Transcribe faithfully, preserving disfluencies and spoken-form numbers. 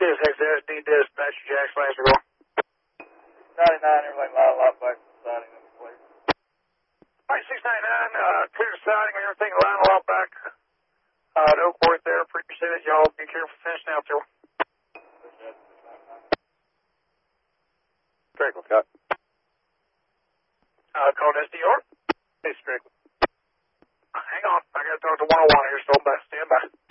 This X S D dispatcher, Jack Slasher. ninety-nine, everybody line up back to the siding of the place. All right, six ninety-nine, uh, clear the siding and everything, line a lot back. Uh, at Oakworth there, appreciate it. Y'all be careful finishing out there. Strickland, Scott. Uh, called S D R. Hey, Strickland. Hang on, I gotta talk to one oh one here, so stand by.